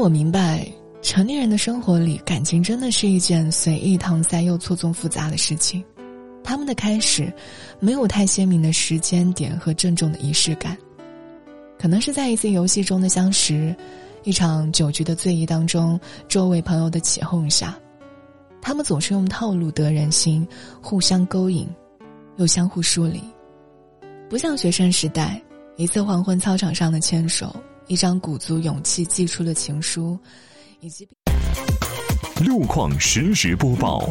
我明白，成年人的生活里，感情真的是一件随意搪塞又错综复杂的事情。他们的开始没有太鲜明的时间点和郑重的仪式感，可能是在一次游戏中的相识，一场酒局的醉意当中，周围朋友的起哄下，他们总是用套路得人心，互相勾引又相互疏离。不像学生时代，一次黄昏操场上的牵手，一张鼓足勇气寄出的情书，以及路况实时播报。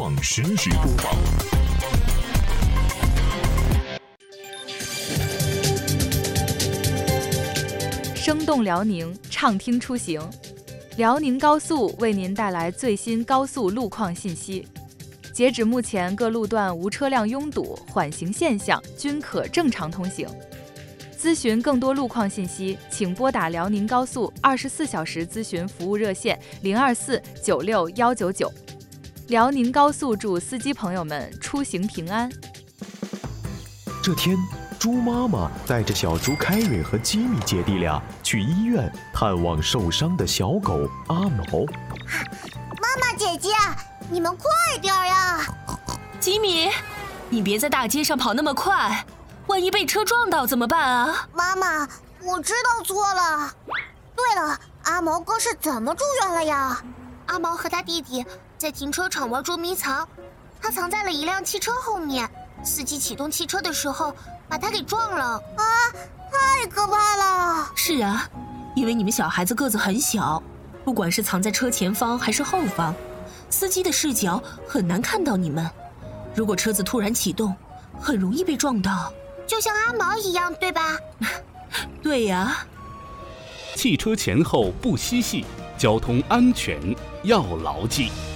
生动辽宁，畅听出行。辽宁高速为您带来最新高速路况信息。截止目前，各路段无车辆拥堵，缓行现象均可正常通行。咨询更多路况信息，请拨打辽宁高速24小时咨询服务热线024961199。辽宁高速祝司机朋友们出行平安。 这天，猪妈妈带着小猪凯瑞和吉米姐弟俩去医院探望受伤的小狗阿毛。 妈妈姐姐，你们快点呀！ 吉米，你别在大街上跑那么快，万一被车撞到怎么办啊？ 妈妈，我知道错了。对了，阿毛哥是怎么住院了呀？阿毛和他弟弟在停车场玩捉迷藏，他藏在了一辆汽车后面，司机启动汽车的时候把他给撞了。啊，太可怕了！ 是啊，因为你们小孩子个子很小，不管是藏在车前方还是后方，司机的视角很难看到你们。如果车子突然启动，很容易被撞到。 就像阿毛一样，对吧？ 对呀。 汽车前后不嬉戏，交通安全要牢记。